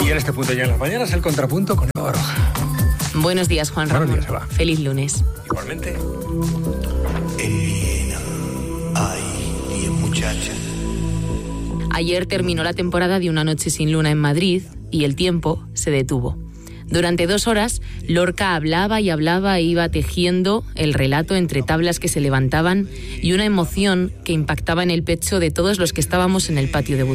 Y en este punto ya en las mañanas, el contrapunto con Eva Baroja. Buenos días, Juan Ramón. Buenos días, Eva. Feliz lunes. Igualmente. En Viena hay 10 muchachas. Ayer terminó la temporada de Una noche sin luna en Madrid y el tiempo se detuvo. Durante 2 horas, Lorca hablaba y hablaba e iba tejiendo el relato entre tablas que se levantaban y una emoción que impactaba en el pecho de todos los que estábamos en el patio de butacas.